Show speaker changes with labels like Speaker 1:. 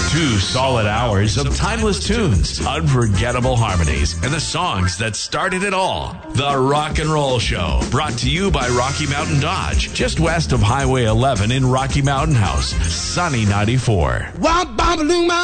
Speaker 1: 2 solid hours of timeless tunes, unforgettable harmonies, and the songs that started it all. The Rock and Roll Show, brought to you by Rocky Mountain Dodge, just west of Highway 11 in Rocky Mountain House, Sunny 94.